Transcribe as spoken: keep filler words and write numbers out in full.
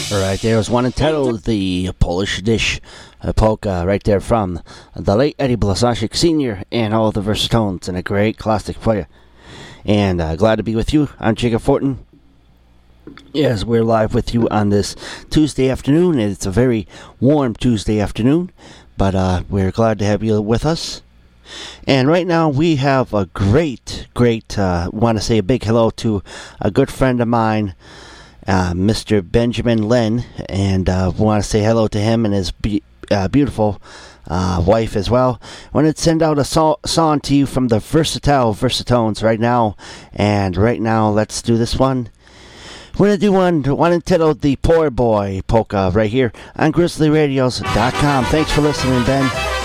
Right there was one entitled The Polish Dish uh, polka, right there from the late Eddie Blasashik Senior and all the Versatones, and a great classic for you. And uh, glad to be with you. I'm Jacob Fortin. Yes, we're live with you on this Tuesday afternoon. It's a very warm Tuesday afternoon, but uh, we're glad to have you with us. And right now we have a great, great, uh, want to say a big hello to a good friend of mine, Uh, Mister Benjamin Len, and uh, want to say hello to him and his be- uh, beautiful uh, wife as well. I want to send out a so- song to you from the Versatile Versatones right now, and right now let's do this one. We're going to do one, one entitled The Poor Boy Polka right here on Grizzly Radios dot com. Thanks for listening, Ben.